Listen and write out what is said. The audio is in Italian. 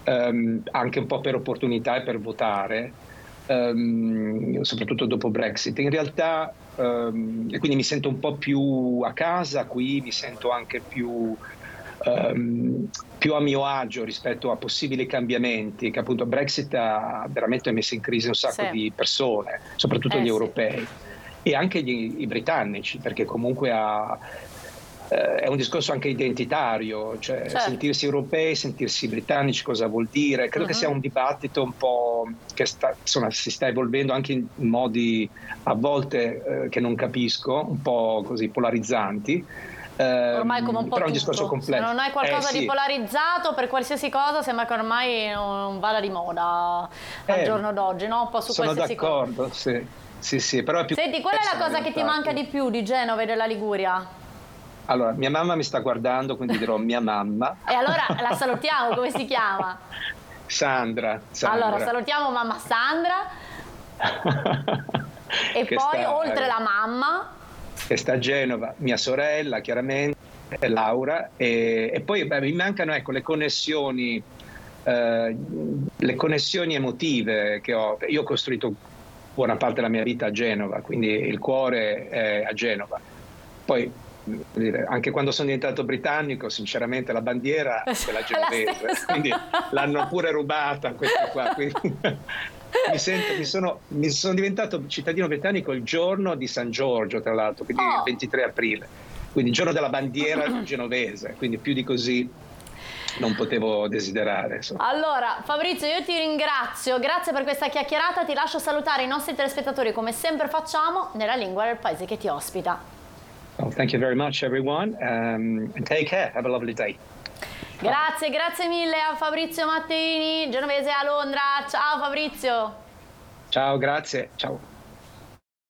anche un po' per opportunità e per votare, soprattutto dopo Brexit. In realtà, e quindi mi sento un po' più a casa qui, mi sento anche più a mio agio rispetto a possibili cambiamenti, che appunto Brexit ha veramente messo in crisi un sacco Sì. di persone, soprattutto gli Sì. europei e anche i britannici, perché comunque è un discorso anche identitario, cioè Certo. sentirsi europei, sentirsi britannici, cosa vuol dire? Credo che sia un dibattito un po' che si sta evolvendo anche in modi a volte che non capisco, un po' così polarizzanti. Ormai come un po' Però è un tutto. discorso Se complesso. non hai qualcosa di Sì. polarizzato per qualsiasi cosa, sembra che ormai non vada di moda al giorno d'oggi, no? Un po' su Sono qualsiasi cosa. d'accordo, sì, però è più Senti, qual è la cosa in che ti realtà. manca di più di Genova e della Liguria? Allora, mia mamma mi sta guardando, quindi dirò mia mamma. E allora la salutiamo, come si chiama? Sandra. Allora, salutiamo mamma Sandra. E Che poi, sta, oltre la mamma... che sta a Genova, mia sorella, chiaramente, Laura, e poi mi mancano, ecco, le connessioni emotive che ho. Io ho costruito buona parte della mia vita a Genova, quindi il cuore è a Genova. Poi, anche quando sono diventato britannico, sinceramente la bandiera è quella genovese, quindi l'hanno pure rubata questi qua. Quindi mi sono diventato cittadino britannico il giorno di San Giorgio, tra l'altro, quindi il 23 aprile, quindi il giorno della bandiera genovese, quindi più di così non potevo desiderare. Insomma. Allora, Fabrizio, io ti ringrazio, grazie per questa chiacchierata, ti lascio salutare i nostri telespettatori come sempre facciamo nella lingua del paese che ti ospita. Well, thank you very much everyone, and take care, have a lovely day. Grazie mille a Fabrizio Matteini, genovese a Londra. Ciao Fabrizio. Ciao, grazie, ciao.